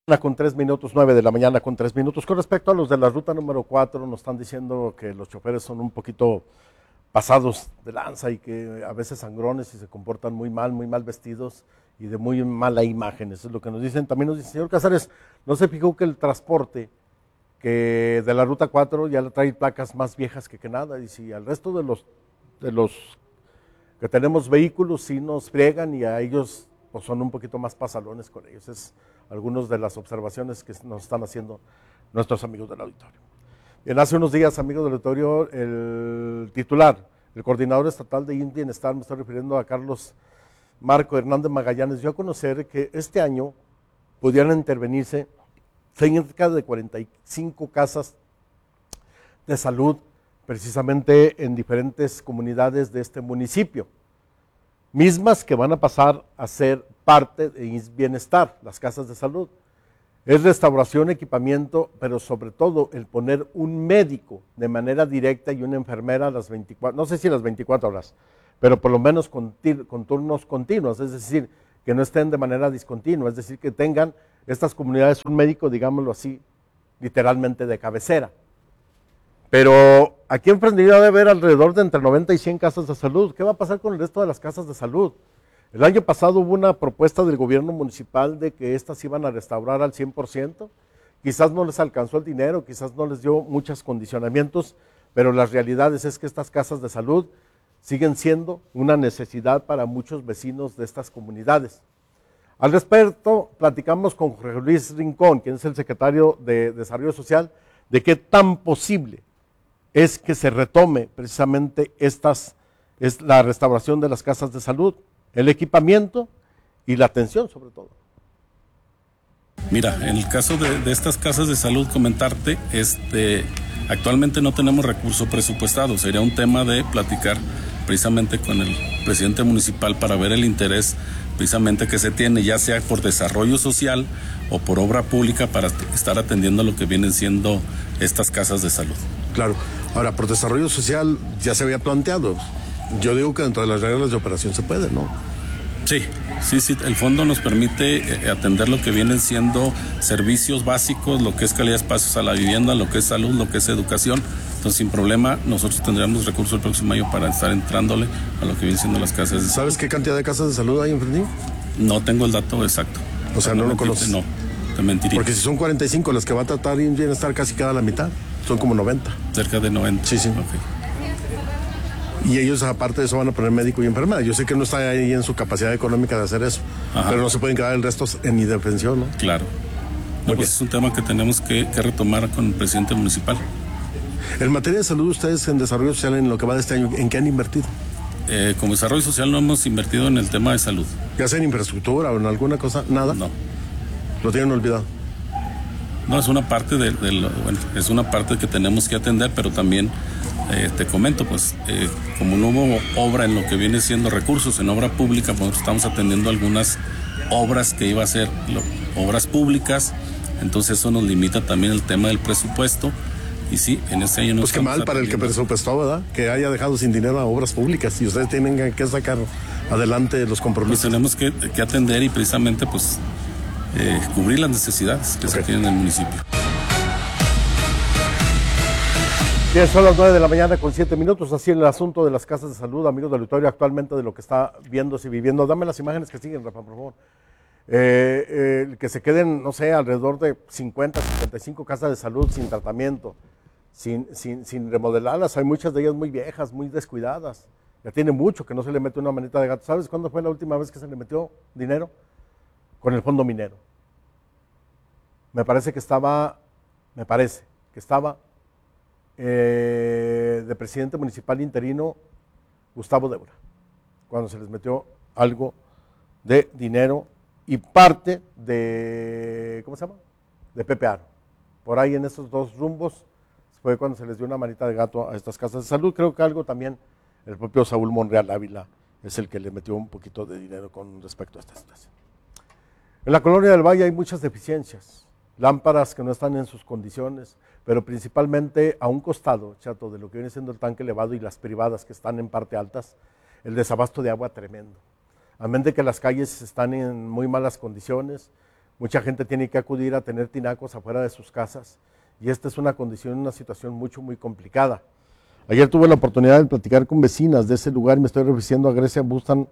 Con 3 minutos, 9 de la mañana con 3 minutos. Con respecto a los de la ruta número 4, nos están diciendo que los choferes son un poquito pasados de lanza y que a veces sangrones y se comportan muy mal vestidos y de muy mala imagen. Eso es lo que nos dicen. También nos dice, señor Casares, ¿no se fijó que el transporte que de la ruta 4 ya le trae placas más viejas que nada? Y si al resto de los que tenemos vehículos sí nos friegan y a ellos pues son un poquito más pasalones con ellos. Es algunas de las observaciones que nos están haciendo nuestros amigos del auditorio. Bien, hace unos días, amigos del auditorio, el titular, el coordinador estatal de Bienestar, me estoy refiriendo a Carlos Marco Hernández Magallanes, dio a conocer que este año pudieran intervenirse cerca de 45 casas de salud, precisamente en diferentes comunidades de este municipio, mismas que van a pasar a ser parte de Bienestar, las casas de salud. Es restauración, equipamiento, pero sobre todo el poner un médico de manera directa y una enfermera a las 24, no sé si las 24 horas, pero por lo menos con turnos continuos, es decir, que no estén de manera discontinua, es decir, que tengan estas comunidades un médico, digámoslo así, literalmente de cabecera. Pero aquí enfrentería de haber alrededor de entre 90 y 100 casas de salud. ¿Qué va a pasar con el resto de las casas de salud? El año pasado hubo una propuesta del gobierno municipal de que estas iban a restaurar al 100%. Quizás no les alcanzó el dinero, quizás no les dio muchos condicionamientos, pero las realidades es que estas casas de salud siguen siendo una necesidad para muchos vecinos de estas comunidades. Al respecto, platicamos con Jorge Luis Rincón, quien es el secretario de Desarrollo Social, de qué tan posible es que se retome precisamente es la restauración de las casas de salud, el equipamiento y la atención sobre todo. Mira, en el caso de estas casas de salud, comentarte, actualmente no tenemos recurso presupuestado, sería un tema de platicar precisamente con el presidente municipal para ver el interés precisamente que se tiene, ya sea por desarrollo social o por obra pública, para estar atendiendo lo que vienen siendo estas casas de salud. Claro. Ahora, por desarrollo social ya se había planteado. Yo digo que dentro de las reglas de operación se puede, ¿no? Sí, el fondo nos permite atender lo que vienen siendo servicios básicos, lo que es calidad de espacios a la vivienda, lo que es salud, lo que es educación. Entonces, sin problema, nosotros tendríamos recursos el próximo año para estar entrándole a lo que vienen siendo las casas de salud. ¿Sabes qué cantidad de casas de salud hay en Fresnillo? No tengo el dato exacto. O sea, no lo conoces. No, te mentiría. Porque si son 45 las que va a tratar Bienestar, casi cada la mitad. Son como 90. Cerca de 90. Sí. Okay. Y ellos, aparte de eso, van a poner médico y enfermera. Yo sé que no está ahí en su capacidad económica de hacer eso. Ajá. Pero no se pueden quedar el resto en indefensión, ¿no? Claro. No, pues es un tema que tenemos que retomar con el presidente municipal. En materia de salud, ustedes en desarrollo social, en lo que va de este año, ¿en qué han invertido? Como desarrollo social no hemos invertido en el tema de salud. ¿Ya sea en infraestructura o en alguna cosa? ¿Nada? No. ¿Lo tienen olvidado? No, es una parte es una parte que tenemos que atender, pero también te comento, pues, como no hubo obra en lo que viene siendo recursos en obra pública, pues estamos atendiendo algunas obras que iba a ser obras públicas, entonces eso nos limita también el tema del presupuesto. Y sí, en este año no. Pues qué mal para el que presupuestó, ¿verdad? Que haya dejado sin dinero a obras públicas y ustedes tienen que sacar adelante los compromisos. Pues tenemos que atender y precisamente pues cubrir las necesidades que se tienen en el municipio. Bien, son las 9 de la mañana con 7 minutos, así el asunto de las casas de salud, amigos del auditorio, actualmente de lo que está viéndose y viviendo. Dame las imágenes que siguen, Rafa, por favor. Que se queden, no sé, alrededor de 50, 55 casas de salud sin tratamiento, sin remodelarlas. Hay muchas de ellas muy viejas, muy descuidadas. Ya tiene mucho que no se le mete una manita de gato. ¿Sabes cuándo fue la última vez que se le metió dinero? Con el fondo minero. Me parece que estaba de presidente municipal interino Gustavo Débora, cuando se les metió algo de dinero y parte de, ¿cómo se llama? De Pepe Aro. Por ahí en esos dos rumbos fue cuando se les dio una manita de gato a estas casas de salud. Creo que algo también el propio Saúl Monreal Ávila es el que le metió un poquito de dinero con respecto a esta situación. En la Colonia del Valle hay muchas deficiencias, lámparas que no están en sus condiciones, pero principalmente a un costado, Chato, de lo que viene siendo el tanque elevado y las privadas que están en parte altas, el desabasto de agua tremendo. A menos de que las calles están en muy malas condiciones, Mucha gente tiene que acudir a tener tinacos afuera de sus casas y esta es una condición, una situación muy complicada. Ayer tuve la oportunidad de platicar con vecinas de ese lugar y me estoy refiriendo a Grecia Bustán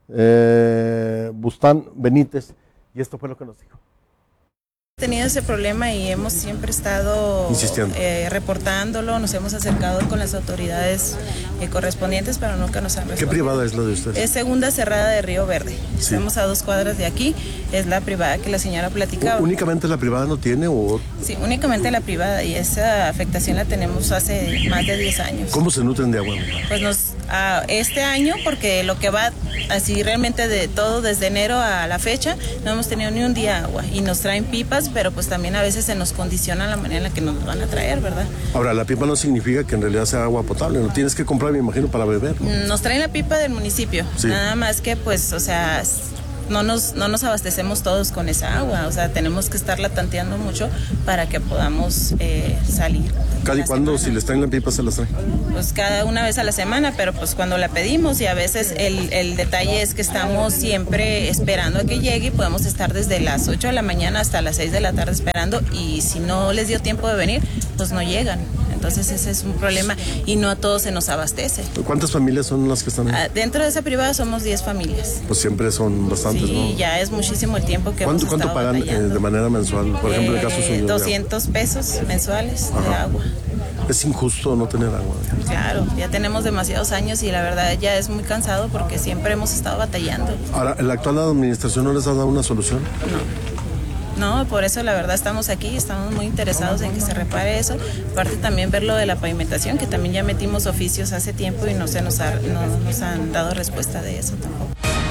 Benítez y esto fue lo que nos dijo. Tenido ese problema y hemos siempre estado reportándolo, nos hemos acercado con las autoridades correspondientes, pero nunca nos han respondido. ¿Qué privada es la de ustedes? Es Segunda Cerrada de Río Verde. Sí. Estamos a 2 cuadras de aquí, es la privada que la señora platicaba. ¿Únicamente la privada no tiene o...? Sí, únicamente la privada y esa afectación la tenemos hace más de 10 años. ¿Cómo se nutren de agua? Pues este año, porque lo que va así realmente de todo desde enero a la fecha, no hemos tenido ni un día agua y nos traen pipas, pero pues también a veces se nos condiciona la manera en la que nos van a traer, ¿verdad? Ahora, la pipa no significa que en realidad sea agua potable, no tienes que comprar, me imagino, para beber, ¿no? Nos traen la pipa del municipio, sí. Nada más que pues, o sea, no nos abastecemos todos con esa agua, o sea, tenemos que estarla tanteando mucho para que podamos salir. ¿Cada y cuándo, si les traen la pipa, se las traen? Pues cada una vez a la semana, pero pues cuando la pedimos y a veces el detalle es que estamos siempre esperando a que llegue y podemos estar desde las 8 de la mañana hasta las 6 de la tarde esperando y si no les dio tiempo de venir, pues no llegan. Entonces ese es un problema y no a todos se nos abastece. ¿Cuántas familias son las que están ahí? Dentro de esa privada somos 10 familias. Pues siempre son bastantes, sí, ¿no? Sí, ya es muchísimo el tiempo que hemos estado pagan de manera mensual? Por ejemplo, el caso suyo. 200 pesos mensuales. Ajá. De agua. Es injusto no tener agua. Claro, ya tenemos demasiados años y la verdad ya es muy cansado porque siempre hemos estado batallando. Ahora, ¿la actual administración no les ha dado una solución? No, por eso la verdad estamos aquí, estamos muy interesados en que se repare eso. Aparte también ver lo de la pavimentación, que también ya metimos oficios hace tiempo y no nos han dado respuesta de eso tampoco.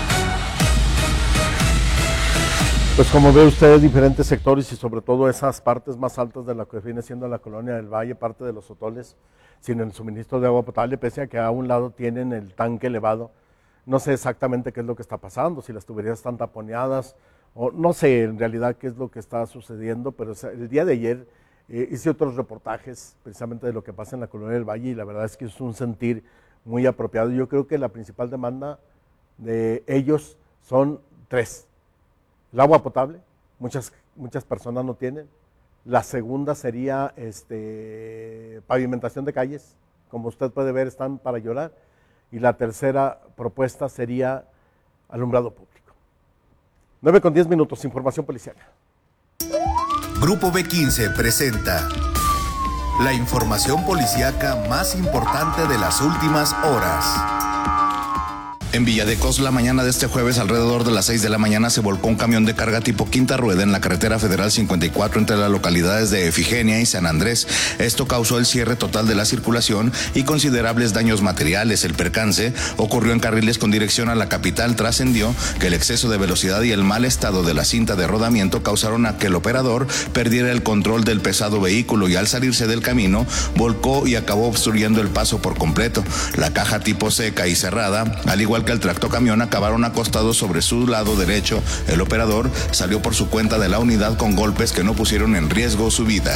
Pues como ve usted, diferentes sectores y sobre todo esas partes más altas de lo que viene siendo la colonia del Valle, parte de los hoteles, sin el suministro de agua potable, pese a que a un lado tienen el tanque elevado. No sé exactamente qué es lo que está pasando, si las tuberías están taponeadas, o no sé en realidad qué es lo que está sucediendo, pero el día de ayer hice otros reportajes precisamente de lo que pasa en la colonia del Valle y la verdad es que es un sentir muy apropiado. Yo creo que la principal demanda de ellos son 3. El agua potable, muchas personas no tienen. La segunda sería pavimentación de calles, como usted puede ver están para llorar. Y la tercera propuesta sería alumbrado público. 9:10, información policial. Grupo B15 presenta la información policíaca más importante de las últimas horas. En Villadecos, la mañana de este jueves, alrededor de las 6 de la mañana, se volcó un camión de carga tipo quinta rueda en la carretera federal 54 entre las localidades de Efigenia y San Andrés. Esto causó el cierre total de la circulación y considerables daños materiales. El percance ocurrió en carriles con dirección a la capital. Trascendió que el exceso de velocidad y el mal estado de la cinta de rodamiento causaron a que el operador perdiera el control del pesado vehículo y al salirse del camino, volcó y acabó obstruyendo el paso por completo. La caja tipo seca y cerrada, al igual que el tractocamión, acabaron acostados sobre su lado derecho. El operador salió por su cuenta de la unidad con golpes que no pusieron en riesgo su vida.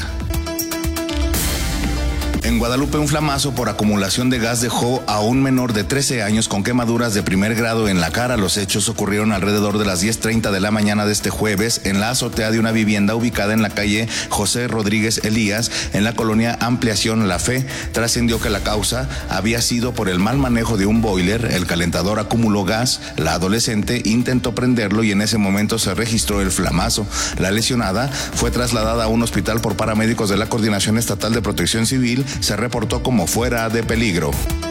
En Guadalupe, un flamazo por acumulación de gas dejó a un menor de 13 años con quemaduras de primer grado en la cara. Los hechos ocurrieron alrededor de las 10:30 de la mañana de este jueves en la azotea de una vivienda ubicada en la calle José Rodríguez Elías, en la colonia Ampliación La Fe. Trascendió que la causa había sido por el mal manejo de un boiler. El calentador acumuló gas. La adolescente intentó prenderlo y en ese momento se registró el flamazo. La lesionada fue trasladada a un hospital por paramédicos de la Coordinación Estatal de Protección Civil. Se reportó como fuera de peligro.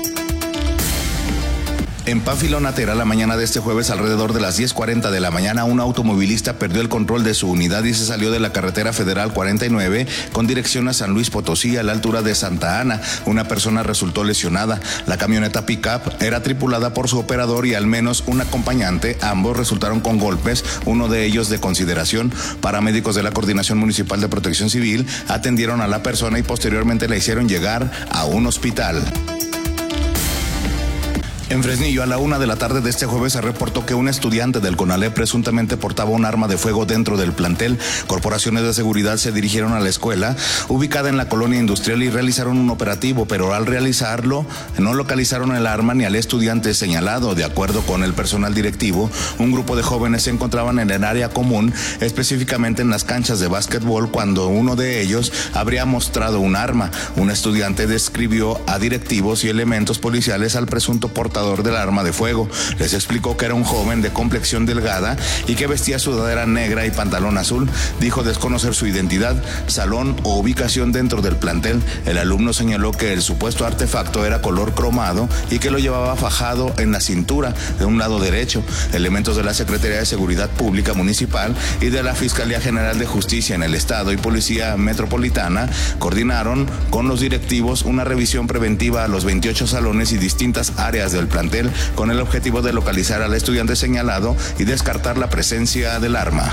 En Pánfilo Natera, la mañana de este jueves, alrededor de las 10:40 de la mañana, un automovilista perdió el control de su unidad y se salió de la carretera federal 49 con dirección a San Luis Potosí, a la altura de Santa Ana. Una persona resultó lesionada. La camioneta pick-up era tripulada por su operador y al menos un acompañante. Ambos resultaron con golpes, uno de ellos de consideración. Paramédicos de la Coordinación Municipal de Protección Civil atendieron a la persona y posteriormente la hicieron llegar a un hospital. En Fresnillo, a la 1:00 p.m. de este jueves se reportó que un estudiante del CONALEP presuntamente portaba un arma de fuego dentro del plantel. Corporaciones de seguridad se dirigieron a la escuela, ubicada en la colonia industrial, y realizaron un operativo, pero al realizarlo no localizaron el arma ni al estudiante señalado. De acuerdo con el personal directivo, un grupo de jóvenes se encontraban en el área común, específicamente en las canchas de básquetbol, cuando uno de ellos habría mostrado un arma. Un estudiante describió a directivos y elementos policiales al presunto portador del arma de fuego. Les explicó que era un joven de complexión delgada y que vestía sudadera negra y pantalón azul. Dijo desconocer su identidad, salón o ubicación dentro del plantel. El alumno señaló que el supuesto artefacto era color cromado y que lo llevaba fajado en la cintura de un lado derecho. Elementos de la Secretaría de Seguridad Pública Municipal y de la Fiscalía General de Justicia en el Estado y Policía Metropolitana coordinaron con los directivos una revisión preventiva a los 28 salones y distintas áreas del plantel con el objetivo de localizar al estudiante señalado y descartar la presencia del arma.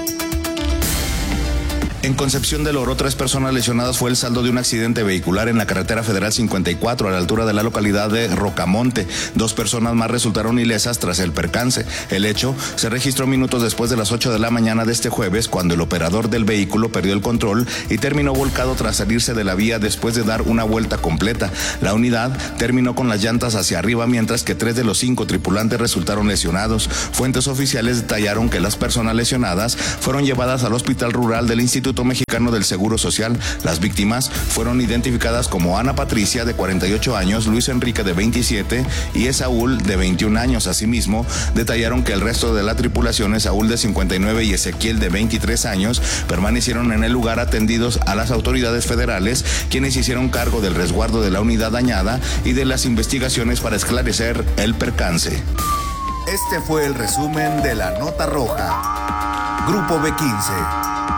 En Concepción del Oro, 3 personas lesionadas fue el saldo de un accidente vehicular en la carretera federal 54 a la altura de la localidad de Rocamonte. 2 personas más resultaron ilesas tras el percance. El hecho se registró minutos después de las 8 de la mañana de este jueves, cuando el operador del vehículo perdió el control y terminó volcado tras salirse de la vía después de dar una vuelta completa. La unidad terminó con las llantas hacia arriba, mientras que 3 de los 5 tripulantes resultaron lesionados. Fuentes oficiales detallaron que las personas lesionadas fueron llevadas al hospital rural del Instituto Mexicano del Seguro Social. Las víctimas fueron identificadas como Ana Patricia, de 48 años, Luis Enrique, de 27, y Esaúl, de 21 años. Asimismo, detallaron que el resto de la tripulación, Esaúl, de 59, y Ezequiel, de 23 años, permanecieron en el lugar atendidos a las autoridades federales, quienes hicieron cargo del resguardo de la unidad dañada y de las investigaciones para esclarecer el percance. Este fue el resumen de la Nota Roja. Grupo B15.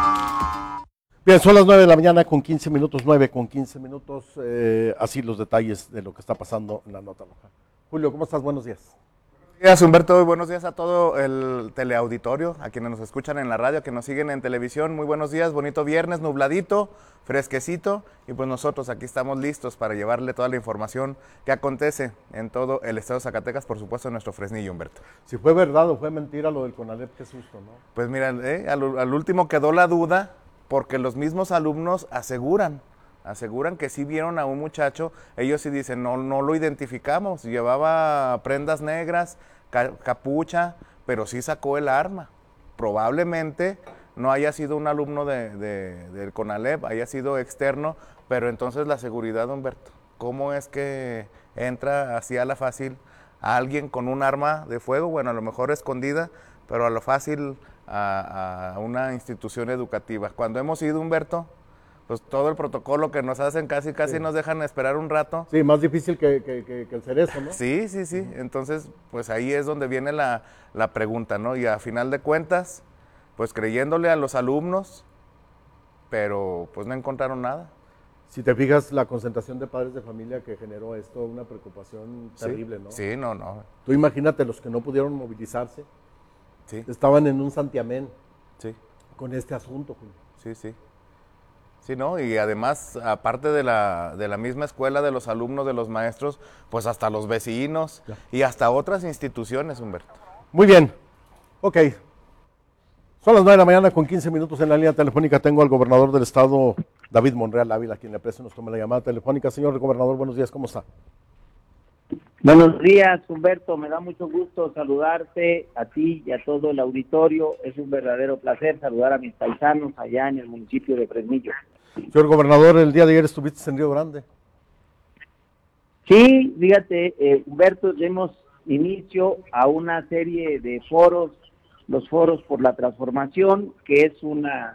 Bien, son las 9 de la mañana con 15 minutos, 9 con 15 minutos, así los detalles de lo que está pasando en la Nota Roja. Julio, ¿cómo estás? Buenos días. Buenos días, Humberto, y buenos días a todo el teleauditorio, a quienes nos escuchan en la radio, a quienes nos siguen en televisión. Muy buenos días, bonito viernes, nubladito, fresquecito, y pues nosotros aquí estamos listos para llevarle toda la información que acontece en todo el estado de Zacatecas, por supuesto en nuestro Fresnillo, Humberto. Si fue verdad o fue mentira lo del CONALEP, qué susto, ¿no? Pues mira, al último quedó la duda, porque los mismos alumnos aseguran que sí vieron a un muchacho. Ellos sí dicen, no lo identificamos, llevaba prendas negras, capucha, pero sí sacó el arma. Probablemente no haya sido un alumno del CONALEP, haya sido externo, pero entonces la seguridad, Humberto, ¿cómo es que entra así a la fácil a alguien con un arma de fuego? Bueno, a lo mejor escondida, pero a lo fácil a una institución educativa. Cuando hemos ido, Humberto, pues todo el protocolo que nos hacen casi sí nos dejan esperar un rato. Sí, más difícil que el cerezo, ¿no? Sí. Entonces, pues ahí es donde viene la pregunta, ¿no? Y a final de cuentas, pues creyéndole a los alumnos, pero pues no encontraron nada. Si te fijas, la concentración de padres de familia que generó esto, una preocupación terrible, ¿no? Sí, no. Tú imagínate los que no pudieron movilizarse. Sí. Estaban en un santiamén, sí, con este asunto, Julio. Sí. Sí, ¿no? Y además, aparte de la misma escuela, de los alumnos, de los maestros, pues hasta los vecinos y hasta otras instituciones, Humberto. Muy bien. Ok. Son las 9 de la mañana con 15 minutos en la línea telefónica. Tengo al gobernador del estado, David Monreal Ávila, a quien le aprecio nos toma la llamada telefónica. Señor gobernador, buenos días, ¿cómo está? Buenos días, Humberto, me da mucho gusto saludarte a ti y a todo el auditorio. Es un verdadero placer saludar a mis paisanos allá en el municipio de Fresnillo. Señor gobernador, el día de ayer estuviste en Río Grande. Sí, fíjate, Humberto, demos inicio a una serie de foros, los foros por la transformación, que es una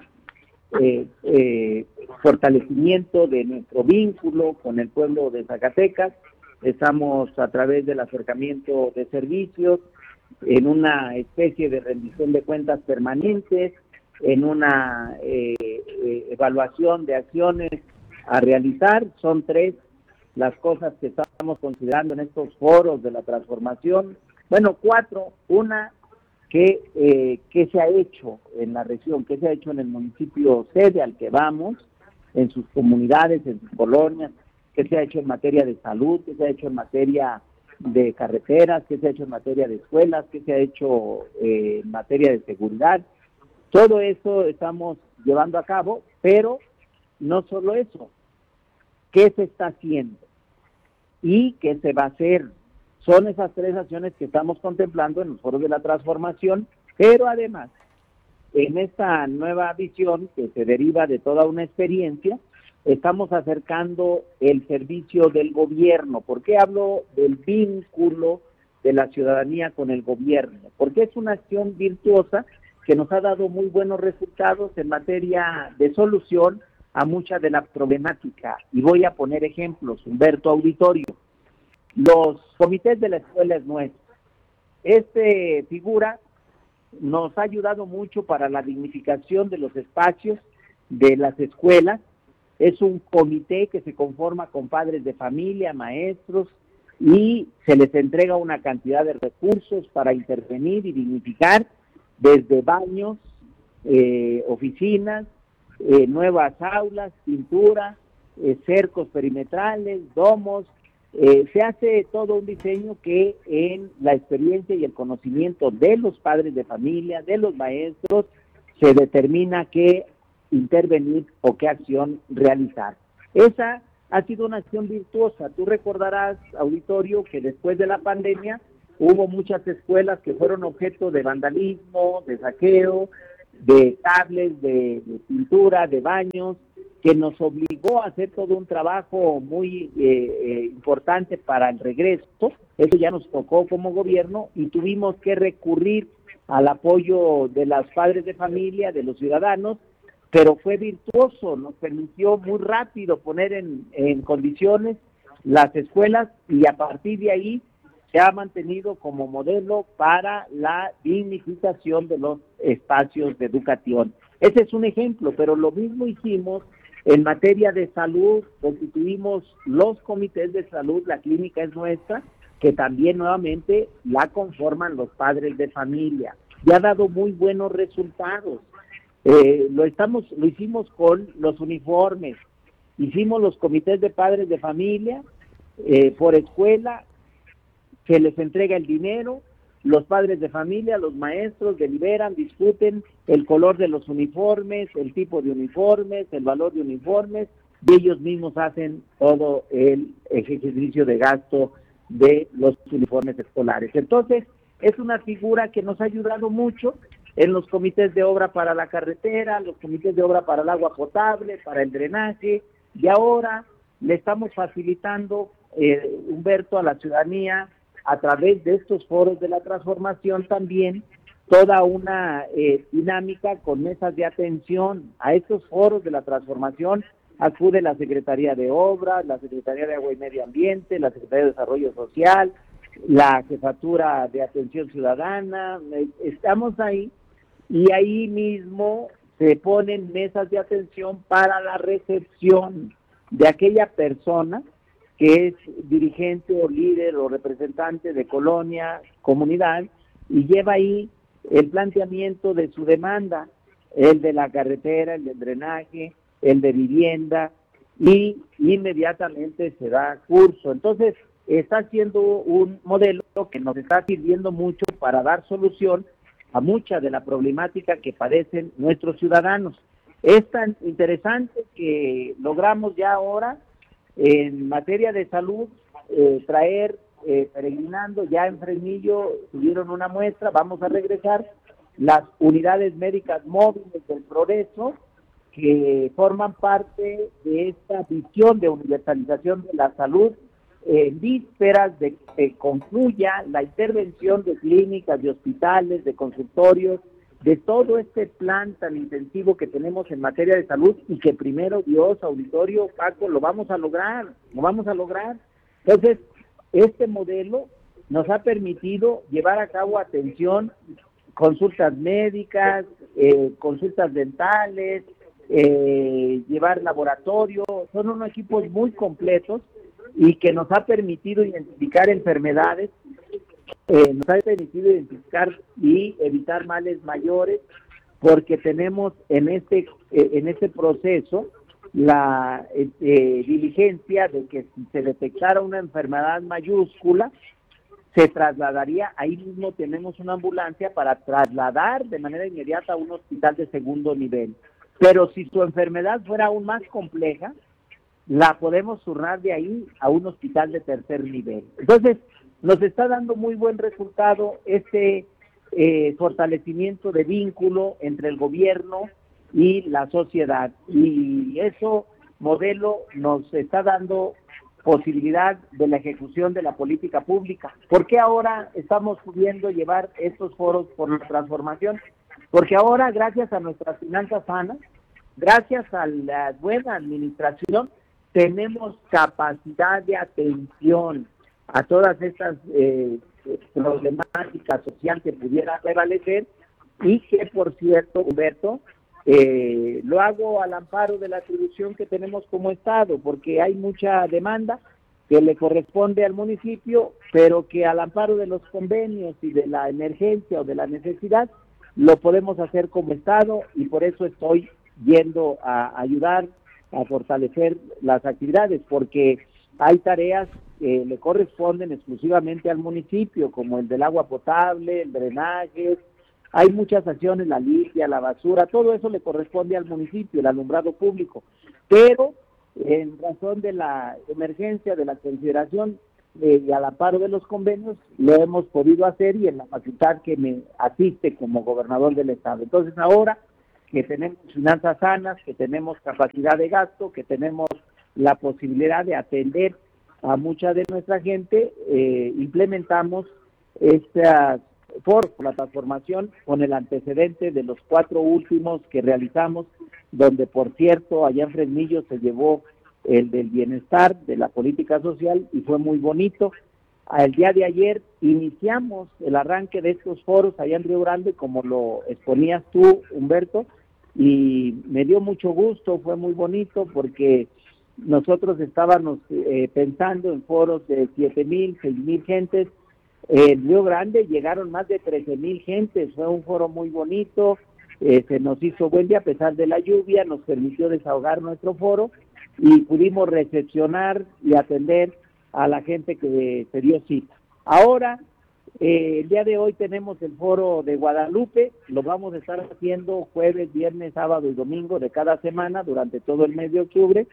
fortalecimiento de nuestro vínculo con el pueblo de Zacatecas. Estamos a través del acercamiento de servicios, en una especie de rendición de cuentas permanentes, en una evaluación de acciones a realizar. Son 3 las cosas que estamos considerando en estos foros de la transformación. Bueno, 4. Una, que se ha hecho en la región, que se ha hecho en el municipio sede al que vamos, en sus comunidades, en sus colonias, que se ha hecho en materia de salud, que se ha hecho en materia de carreteras, qué se ha hecho en materia de escuelas, qué se ha hecho en materia de seguridad. Todo eso estamos llevando a cabo, pero no solo eso. ¿Qué se está haciendo? ¿Y qué se va a hacer? Son esas tres acciones que estamos contemplando en los foros de la transformación, pero además, en esta nueva visión que se deriva de toda una experiencia, estamos acercando el servicio del gobierno. ¿Por qué hablo del vínculo de la ciudadanía con el gobierno? Porque es una acción virtuosa que nos ha dado muy buenos resultados en materia de solución a mucha de la problemática. Y voy a poner ejemplos, Humberto Auditorio. Los comités de la escuela es nuestro. Este figura nos ha ayudado mucho para la dignificación de los espacios de las escuelas. Es un comité que se conforma con padres de familia, maestros, y se les entrega una cantidad de recursos para intervenir y dignificar, desde baños, oficinas, nuevas aulas, pintura, cercos perimetrales, domos. Se hace todo un diseño que en la experiencia y el conocimiento de los padres de familia, de los maestros, se determina qué intervenir o qué acción realizar. Esa ha sido una acción virtuosa. Tú recordarás, auditorio, que después de la pandemia hubo muchas escuelas que fueron objeto de vandalismo, de saqueo, de cables, de pintura, de baños, que nos obligó a hacer todo un trabajo muy importante para el regreso. Eso ya nos tocó como gobierno y tuvimos que recurrir al apoyo de los padres de familia, de los ciudadanos, pero fue virtuoso, nos permitió muy rápido poner en condiciones las escuelas y a partir de ahí se ha mantenido como modelo para la dignificación de los espacios de educación. Ese es un ejemplo, pero lo mismo hicimos en materia de salud. Constituimos los comités de salud, la clínica es nuestra, que también nuevamente la conforman los padres de familia. Y ha dado muy buenos resultados. Lo hicimos con los uniformes, hicimos los comités de padres de familia, por escuela, se les entrega el dinero, los padres de familia, los maestros deliberan, discuten el color de los uniformes, el tipo de uniformes, el valor de uniformes, y ellos mismos hacen todo el ejercicio de gasto de los uniformes escolares. Entonces, es una figura que nos ha ayudado mucho en los comités de obra para la carretera, los comités de obra para el agua potable, para el drenaje, y ahora le estamos facilitando, Humberto, a la ciudadanía, a través de estos foros de la transformación también, toda una dinámica con mesas de atención. A estos foros de la transformación acude la Secretaría de Obras, la Secretaría de Agua y Medio Ambiente, la Secretaría de Desarrollo Social, la Jefatura de Atención Ciudadana. Estamos ahí y ahí mismo se ponen mesas de atención para la recepción de aquella persona que es dirigente o líder o representante de colonia, comunidad, y lleva ahí el planteamiento de su demanda, el de la carretera, el del drenaje, el de vivienda, y inmediatamente se da curso. Entonces, está siendo un modelo que nos está sirviendo mucho para dar solución a mucha de la problemática que padecen nuestros ciudadanos. Es tan interesante que logramos ya ahora, en materia de salud, traer, peregrinando, ya en Fresnillo tuvieron una muestra, vamos a regresar, las unidades médicas móviles del Progreso, que forman parte de esta visión de universalización de la salud, en vísperas de que concluya la intervención de clínicas, de hospitales, de consultorios, de todo este plan tan intensivo que tenemos en materia de salud y que primero Dios, auditorio, Paco, lo vamos a lograr. Entonces, este modelo nos ha permitido llevar a cabo atención, consultas médicas, consultas dentales, llevar laboratorio. Son unos equipos muy completos y que nos ha permitido identificar enfermedades, nos ha permitido identificar y evitar males mayores, porque tenemos en este proceso la diligencia de que si se detectara una enfermedad mayúscula, se trasladaría, ahí mismo tenemos una ambulancia para trasladar de manera inmediata a un hospital de segundo nivel. Pero si su enfermedad fuera aún más compleja, la podemos turnar de ahí a un hospital de tercer nivel. Entonces, nos está dando muy buen resultado este fortalecimiento de vínculo entre el gobierno y la sociedad. Y eso modelo nos está dando posibilidad de la ejecución de la política pública. ¿Por qué ahora estamos pudiendo llevar estos foros por la transformación? Porque ahora, gracias a nuestras finanzas sanas, gracias a la buena administración, tenemos capacidad de atención a todas estas problemáticas sociales que pudieran prevalecer y que, por cierto, Humberto, lo hago al amparo de la atribución que tenemos como Estado, porque hay mucha demanda que le corresponde al municipio, pero que al amparo de los convenios y de la emergencia o de la necesidad, lo podemos hacer como Estado, y por eso estoy yendo a ayudar a fortalecer las actividades, porque hay tareas que le corresponden exclusivamente al municipio, como el del agua potable, el drenaje. Hay muchas acciones, la limpia, la basura, todo eso le corresponde al municipio, el alumbrado público, pero en razón de la emergencia, de la consideración y al amparo de los convenios, lo hemos podido hacer y en la facultad que me asiste como gobernador del estado. Entonces ahora que tenemos finanzas sanas, que tenemos capacidad de gasto, que tenemos la posibilidad de atender a mucha de nuestra gente, implementamos estas por la transformación con el antecedente de los 4 últimos que realizamos, donde por cierto allá en Fresnillo se llevó el del bienestar, de la política social, y fue muy bonito. El día de ayer iniciamos el arranque de estos foros allá en Río Grande, como lo exponías tú, Humberto, y me dio mucho gusto, fue muy bonito porque nosotros estábamos pensando en foros de 7,000, 6,000 gentes. En Río Grande llegaron más de 13,000 gentes, fue un foro muy bonito, se nos hizo buen día a pesar de la lluvia, nos permitió desahogar nuestro foro y pudimos recepcionar y atender a la gente que se dio cita. Ahora, el día de hoy tenemos el foro de Guadalupe, lo vamos a estar haciendo jueves, viernes, sábado y domingo de cada semana durante todo el mes de octubre.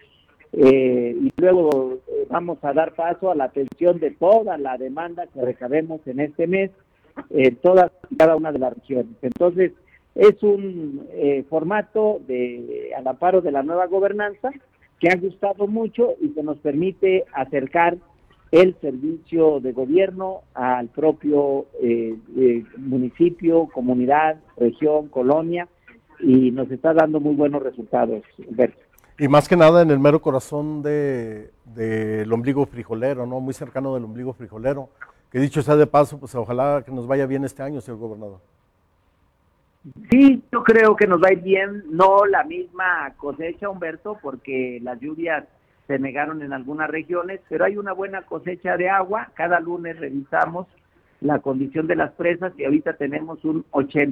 Y luego vamos a dar paso a la atención de toda la demanda que recabemos en este mes en todas y cada una de las regiones. Entonces es un formato al amparo de la nueva gobernanza que ha gustado mucho y que nos permite acercar el servicio de gobierno al propio municipio, comunidad, región, colonia, y nos está dando muy buenos resultados, Humberto. Y más que nada en el mero corazón del ombligo frijolero, ¿no? Muy cercano del ombligo frijolero. Que dicho sea de paso, pues ojalá que nos vaya bien este año, señor gobernador. Sí, yo creo que nos va a ir bien, no la misma cosecha, Humberto, porque las lluvias se negaron en algunas regiones, pero hay una buena cosecha de agua. Cada lunes revisamos la condición de las presas y ahorita tenemos un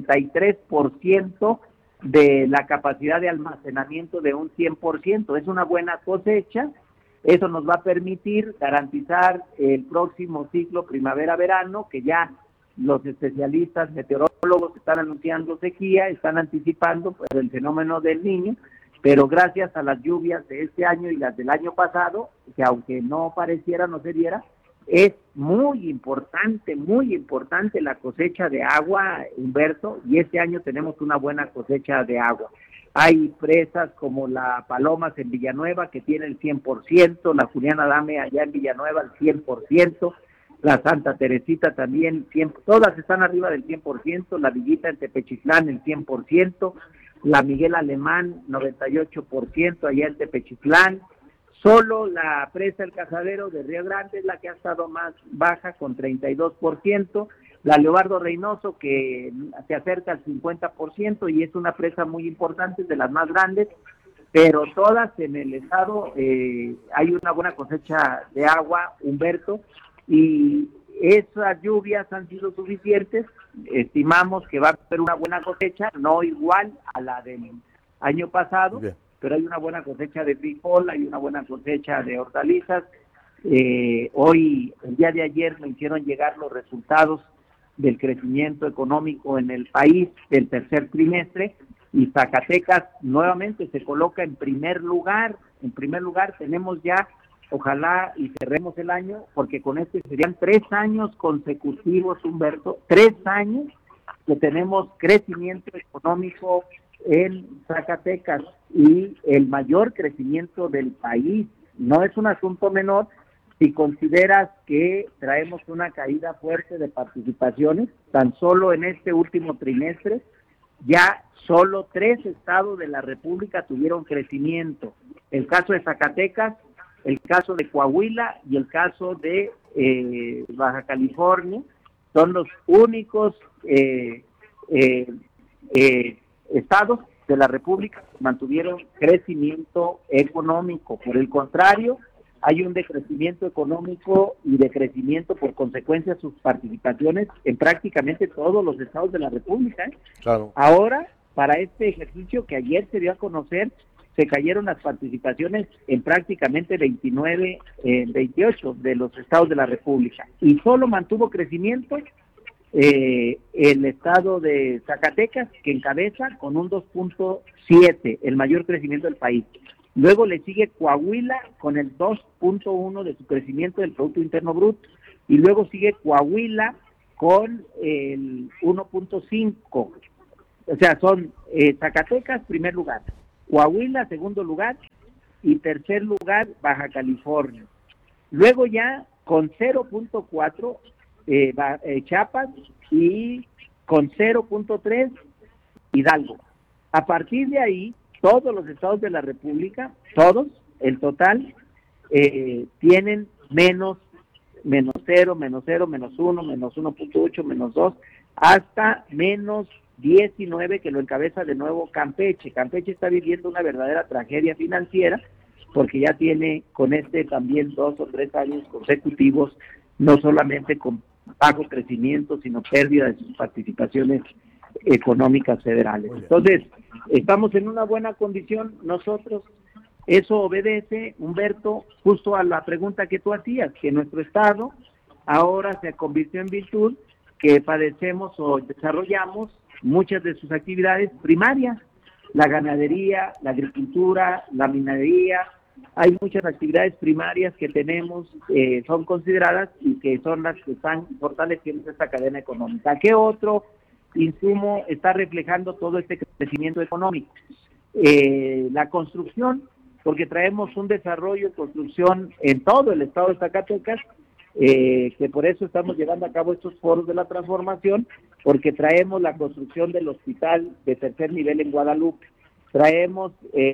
83% de la capacidad de almacenamiento de un 100%. Es una buena cosecha, eso nos va a permitir garantizar el próximo ciclo primavera-verano, que ya los especialistas meteorólogos están anunciando sequía, están anticipando pues, el fenómeno del Niño, pero gracias a las lluvias de este año y las del año pasado, que aunque no pareciera, no se diera, es muy importante la cosecha de agua, Humberto, y este año tenemos una buena cosecha de agua. Hay presas como la Palomas en Villanueva que tiene el 100%, la Julián Adame allá en Villanueva el 100%, la Santa Teresita también, todas están arriba del 100%, la Villita en Tepechitlán el 100%, la Miguel Alemán 98% allá en Tepechitlán. Solo la presa El Cazadero de Río Grande es la que ha estado más baja con 32%, la Leobardo Reynoso que se acerca al 50% y es una presa muy importante, de las más grandes, pero todas en el estado hay una buena cosecha de agua, Humberto, y esas lluvias han sido suficientes. Estimamos que va a haber una buena cosecha, no igual a la del año pasado, pero hay una buena cosecha de frijol, hay una buena cosecha de hortalizas, Hoy, el día de ayer, me hicieron llegar los resultados del crecimiento económico en el país del tercer trimestre, y Zacatecas nuevamente se coloca en primer lugar. En primer lugar, tenemos ya, ojalá y cerremos el año, porque con este serían 3 años consecutivos, Humberto, 3 años que tenemos crecimiento económico en Zacatecas, y el mayor crecimiento del país. No es un asunto menor si consideras que traemos una caída fuerte de participaciones. Tan solo en este último trimestre, ya solo 3 estados de la República tuvieron crecimiento. El caso de Zacatecas, el caso de Coahuila y el caso de Baja California son los únicos estados de la República que mantuvieron crecimiento económico. Por el contrario, hay un decrecimiento económico y decrecimiento por consecuencia de sus participaciones en prácticamente todos los estados de la República. Claro. Ahora, para este ejercicio que ayer se dio a conocer, se cayeron las participaciones en prácticamente 28 de los estados de la República, y solo mantuvo crecimiento el estado de Zacatecas, que encabeza con un 2.7, el mayor crecimiento del país. Luego le sigue Coahuila con el 2.1 de su crecimiento del Producto Interno Bruto, y luego sigue Coahuila con el 1.5. O sea, son Zacatecas primer lugar, Coahuila segundo lugar, y tercer lugar Baja California. Luego ya con 0.4 Chiapas, y con 0.3 Hidalgo. A partir de ahí, todos los estados de la República, todos, el total, tienen menos 0, menos 0, menos 1, menos 1.8, menos 2, hasta menos 19, que lo encabeza de nuevo Campeche. Campeche está viviendo una verdadera tragedia financiera, porque ya tiene con también 2 o 3 años consecutivos, no solamente con bajo crecimiento, sino pérdida de sus participaciones económicas federales. Entonces, estamos en una buena condición nosotros. Eso obedece, Humberto, justo a la pregunta que tú hacías, que nuestro estado ahora se convirtió en virtud que padecemos o desarrollamos muchas de sus actividades primarias, la ganadería, la agricultura, la minería. Hay muchas actividades primarias que tenemos, son consideradas, y que son las que están fortaleciendo esta cadena económica. ¿Qué otro insumo está reflejando todo este crecimiento económico? La construcción, porque traemos un desarrollo de construcción en todo el estado de Zacatecas, que por eso estamos llevando a cabo estos foros de la transformación, porque traemos la construcción del hospital de tercer nivel en Guadalupe, traemos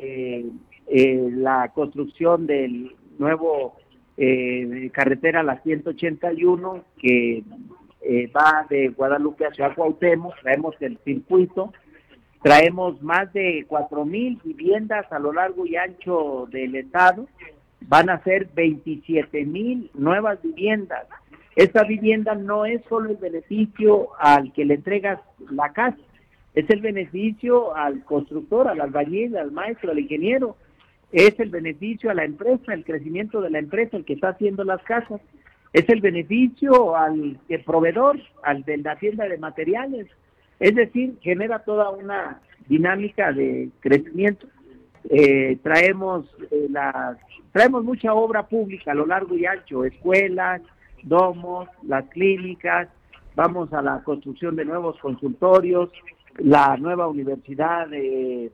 la construcción del nuevo carretera, la 181, que va de Guadalupe hacia Cuauhtémoc, traemos el circuito, traemos más de 4,000 viviendas a lo largo y ancho del estado, van a ser 27,000 nuevas viviendas. Esta vivienda no es solo el beneficio al que le entregas la casa, es el beneficio al constructor, al albañil, al maestro, al ingeniero, es el beneficio a la empresa, el crecimiento de la empresa, el que está haciendo las casas, es el beneficio al proveedor, al de la tienda de materiales, es decir, genera toda una dinámica de crecimiento. Traemos mucha obra pública a lo largo y ancho, escuelas, domos, las clínicas, vamos a la construcción de nuevos consultorios, la nueva universidad de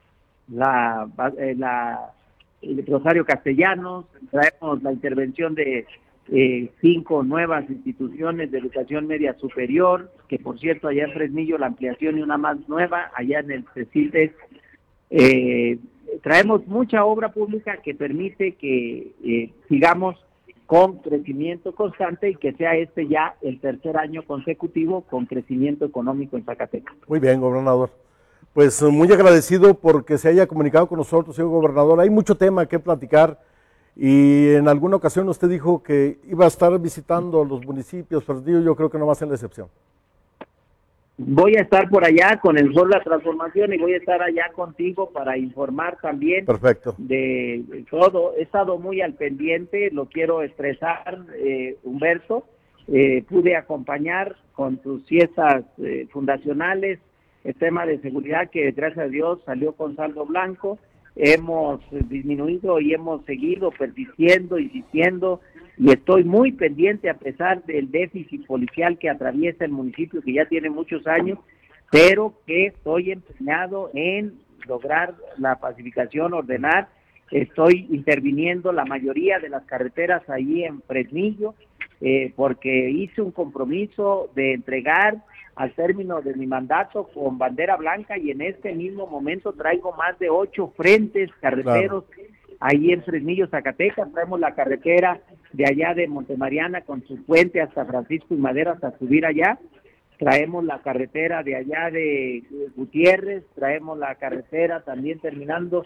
Rosario Castellanos, traemos la intervención de 5 nuevas instituciones de educación media superior, que por cierto allá en Fresnillo la ampliación y una más nueva, allá en el CECITES. Traemos mucha obra pública que permite que sigamos con crecimiento constante, y que sea ya el tercer año consecutivo con crecimiento económico en Zacatecas. Muy bien, gobernador. Pues muy agradecido porque se haya comunicado con nosotros, señor gobernador. Hay mucho tema que platicar, y en alguna ocasión usted dijo que iba a estar visitando los municipios, pero yo creo que no va a ser la excepción. Voy a estar por allá con el Sol La Transformación y voy a estar allá contigo para informar también. Perfecto. De todo. He estado muy al pendiente, lo quiero expresar, Humberto. Pude acompañar con tus fiestas fundacionales el tema de seguridad que gracias a Dios salió con saldo blanco. Hemos disminuido y hemos seguido persistiendo, insistiendo, y estoy muy pendiente a pesar del déficit policial que atraviesa el municipio, que ya tiene muchos años, pero que estoy empeñado en lograr la pacificación, ordenar. Estoy interviniendo la mayoría de las carreteras ahí en Fresnillo, porque hice un compromiso de entregar al término de mi mandato con bandera blanca, y en este mismo momento traigo más de 8 frentes carreteros. Claro. Ahí en Fresnillo, Zacatecas, traemos la carretera de allá de Montemariana con su puente hasta Francisco y Madero hasta subir allá. Traemos la carretera de allá de Gutiérrez, traemos la carretera también terminando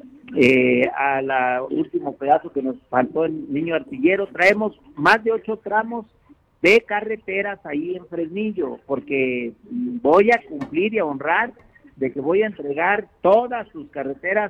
a la último pedazo que nos faltó en Niño Artillero. Traemos más de 8 tramos de carreteras ahí en Fresnillo, porque voy a cumplir y a honrar de que voy a entregar todas sus carreteras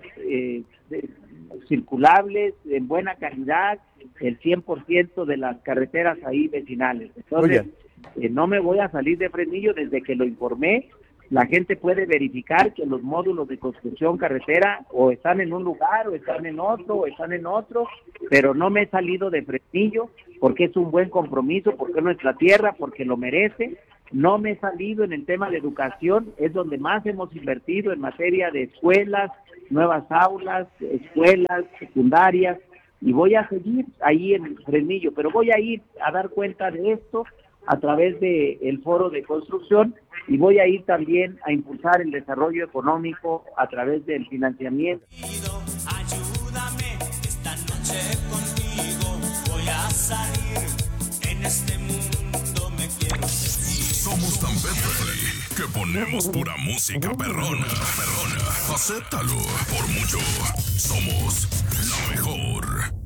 circulables en buena calidad, el 100% de las carreteras ahí vecinales. Entonces, no me voy a salir de Fresnillo desde que lo informé. La gente puede verificar que los módulos de construcción carretera o están en un lugar, o están en otro, pero no me he salido de Fresnillo porque es un buen compromiso, porque es nuestra tierra, porque lo merece. No me he salido en el tema de educación, es donde más hemos invertido en materia de escuelas, nuevas aulas, escuelas secundarias, y voy a seguir ahí en Fresnillo, pero voy a ir a dar cuenta de esto a través del foro de construcción, y voy a ir también a impulsar el desarrollo económico a través del financiamiento. Ayúdame, esta noche contigo voy a salir, en este mundo me quiero sentir. Somos tan pet-friendly que ponemos pura música perrona. Acéptalo, por mucho, somos la mejor.